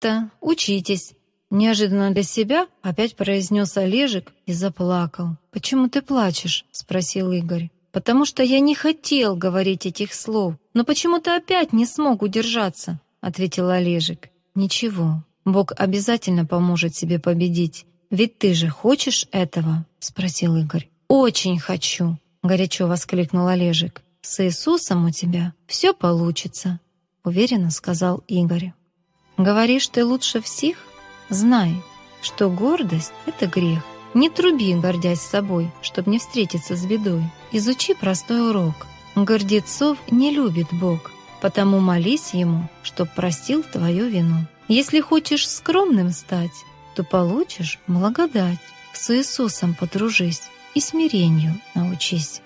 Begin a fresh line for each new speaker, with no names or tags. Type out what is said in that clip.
так-то, учитесь». Неожиданно для себя опять произнес Олежек и заплакал. «Почему ты плачешь?» — спросил Игорь. «Потому что я не хотел говорить этих слов, но почему-то опять не смог удержаться», — ответил Олежек. «Ничего, Бог обязательно поможет тебе победить. Ведь ты же хочешь этого?» — спросил Игорь. «Очень хочу», — горячо воскликнул Олежек. «С Иисусом у тебя все получится», — уверенно сказал Игорь. «Говоришь, ты лучше всех? Знай, что гордость — это грех. Не труби, гордясь собой, чтобы не встретиться с бедой. Изучи простой урок. Гордецов не любит Бог, потому молись Ему, чтоб простил твою вину. Если хочешь скромным стать, то получишь благодать. С Иисусом подружись и смирению научись».